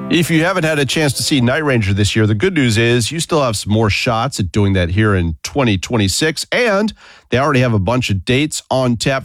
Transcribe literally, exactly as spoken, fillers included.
If you haven't had a chance to see Night Ranger this year, the good news is you still have some more shots at doing that here in twenty twenty-six, and they already have a bunch of dates on tap